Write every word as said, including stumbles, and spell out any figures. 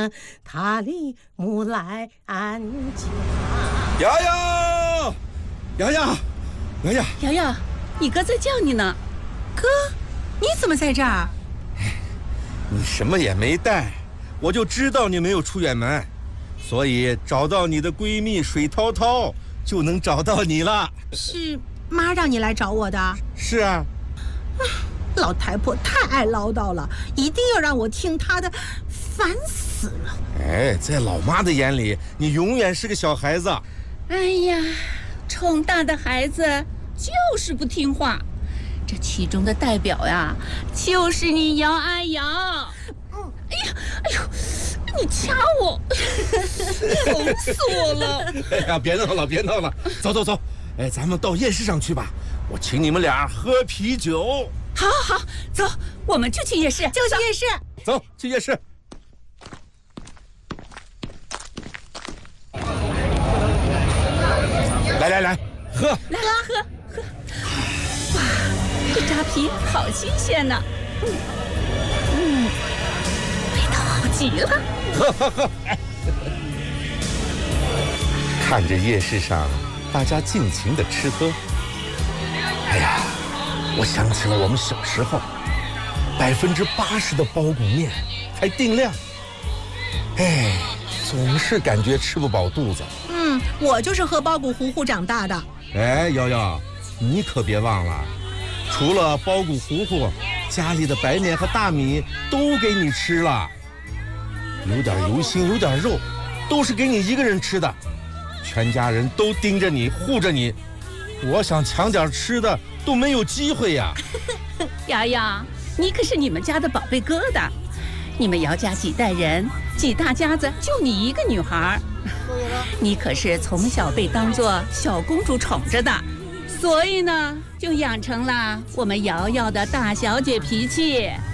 塔里木来安家。 瑶瑶，瑶瑶，瑶瑶， 瑶瑶，你哥在叫你呢。 哥，你怎么在这儿？ 你什么也没带，我就知道你没有出远门，所以找到你的闺蜜水涛涛，就能找到你了。 是妈让你来找我的？ 是啊。 老太婆太爱唠叨了，一定要让我听她的，烦死了。 哎，在老妈的眼里，你永远是个小孩子。 哎呀，宠大的孩子就是不听话，这其中的代表呀，就是你姚阿瑶。嗯，哎呀，哎呦，你掐我，疼死我了！ 哎呀，别闹了，别闹了，走走走，哎，咱们到夜市上去吧，我请你们俩喝啤酒。 好，好，好，走，我们就去夜市， 就去夜市。 走，去夜市。来来来，喝， 来来喝喝。哇，这扎啤好新鲜呢。嗯嗯，味道好极了。 喝喝喝！哎，看着夜市上大家尽情的吃喝，哎呀，我想起了我们小时候，百分之八十的包谷面还定量，哎，总是感觉吃不饱肚子。 嗯，我就是喝包谷糊糊长大的。 哎，瑶瑶，你可别忘了，除了包谷糊糊，家里的白面和大米都给你吃了，有点油心，有点肉，都是给你一个人吃的，全家人都盯着你，护着你，我想抢点吃的都没有机会呀。 瑶瑶，你可是你们家的宝贝疙瘩，你们姚家几代人，几大家子就你一个女孩，你可是从小被当作小公主宠着的，所以呢，就养成了我们瑶瑶的大小姐脾气。